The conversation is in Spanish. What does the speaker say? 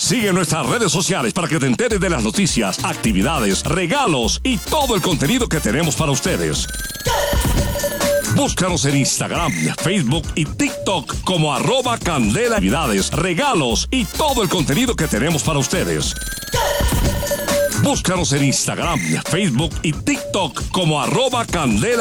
Sigue nuestras redes sociales para que te enteres de las noticias, actividades, regalos y todo el contenido que tenemos para ustedes. Búscanos en Instagram, Facebook y TikTok como @CandelaNavidades, regalos y todo el contenido que tenemos para ustedes. Búscanos en Instagram, Facebook y TikTok como @Candela